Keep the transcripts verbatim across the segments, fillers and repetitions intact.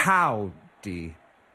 how, D,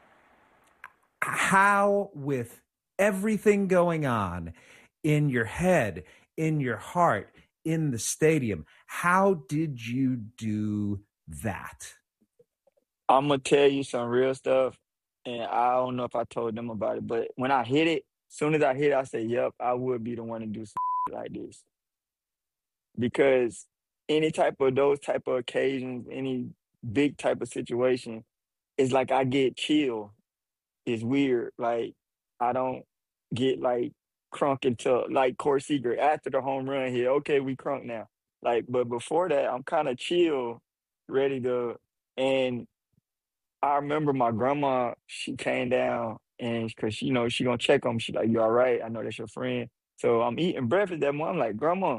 how with everything going on in your head, in your heart, in the stadium, how did you do that? I'm gonna tell you some real stuff, and I don't know if I told them about it, but when I hit it, as soon as I hit it, I said, "Yep, I would be the one to do something like this," because any type of those type of occasions, any big type of situation, it's like I get chill. It's weird. Like I don't get like crunk until like Corey Seager after the home run here. Okay, we crunk now. Like, but before that, I'm kind of chill, ready to. And I remember my grandma. She came down and because you know she gonna check on me. She like, "You all right? I know that's your friend." So I'm eating breakfast that morning. I'm like, "Grandma,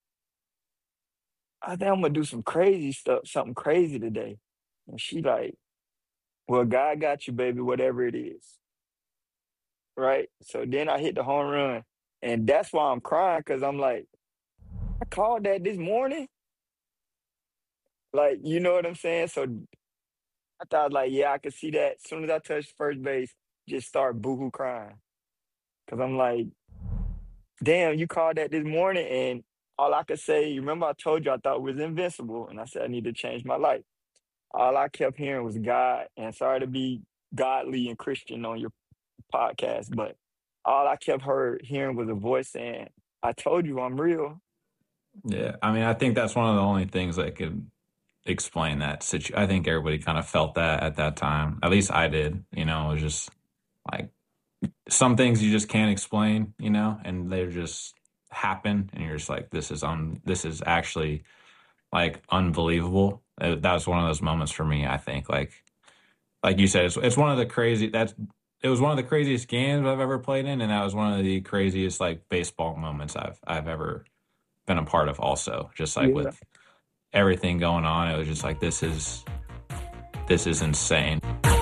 I think I'm gonna do some crazy stuff, something crazy today." And she like, "Well, God got you, baby. Whatever it is." Right? So then I hit the home run, and that's why I'm crying because I'm like, I called that this morning. Like, you know what I'm saying? So I thought, like, yeah, I could see that. As soon as I touched first base, just start boohoo crying because I'm like, damn, you called that this morning, and all I could say, you remember I told you I thought it was invincible, and I said I need to change my life. All I kept hearing was God, and sorry to be godly and Christian on your podcast, but all I kept heard hearing was a voice saying, "I told you I'm real." Yeah, I mean, I think that's one of the only things that could explain that situ- I think everybody kind of felt that at that time. At least I did. You know, it was just like some things you just can't explain. You know, and they just happen, and you're just like, "This is un. This is actually like unbelievable." Uh, That was one of those moments for me. I think, like, like you said, it's it's one of the crazy. That's it was one of the craziest games I've ever played in, and that was one of the craziest like baseball moments I've I've ever been a part of. Also, just like Yeah. with everything going on, it was just like this is this is insane.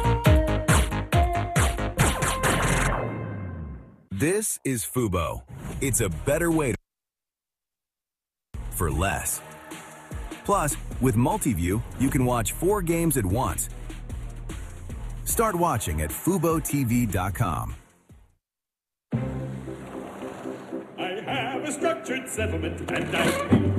This is Fubo. It's a better way to for less. Plus, with Multiview, you can watch four games at once. Start watching at fubo t v dot com. I have a structured settlement and I